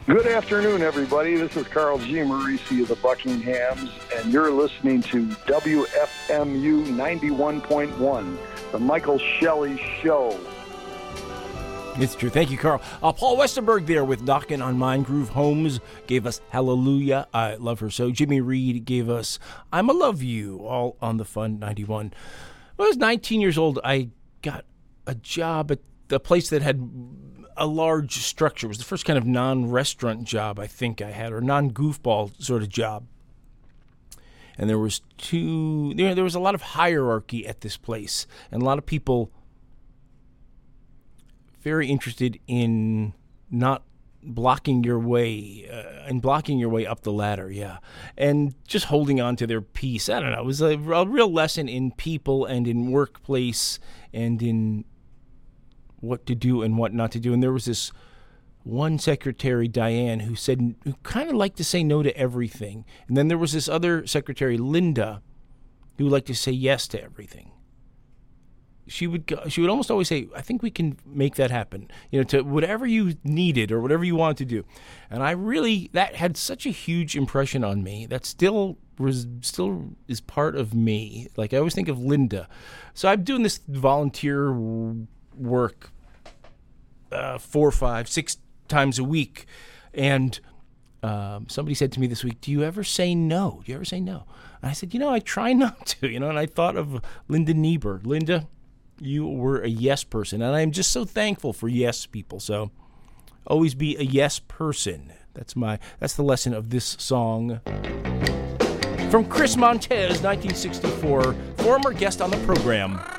Good afternoon, everybody. This is Carl G. Marisi of the Buckinghams, and you're listening to WFMU 91.1, the Michael Shelley Show. It's true. Thank you, Carl. Paul Westerberg there with Knockin' on Mine. Groove Holmes gave us Hallelujah. I love her so. Jimmy Reed gave us I'm a Love You, all on the Fun 91. When I was 19 years old, I got a job at a place that had a large structure. It was the first kind of non-restaurant job I think I had, or non-goofball sort of job. And there was there was a lot of hierarchy at this place, and a lot of people very interested in not blocking your way up the ladder, yeah, and just holding on to their peace. I don't know. It was a real lesson in people and in workplace and in what to do and what not to do. And there was this one secretary, Diane, who kind of liked to say no to everything. And then there was this other secretary, Linda, who liked to say yes to everything. She would almost always say, I think we can make that happen, to whatever you needed or whatever you wanted to do. And that had such a huge impression on me. That still is part of me. Like, I always think of Linda. So I'm doing this volunteer work 4, 5, 6 times a week. And somebody said to me this week, do you ever say no? And I said, I try not to, and I thought of Linda Niebuhr. Linda, you were a yes person, and I'm just so thankful for yes people. So always be a yes person. That's the lesson of this song from Chris Montez, 1964, former guest on the program.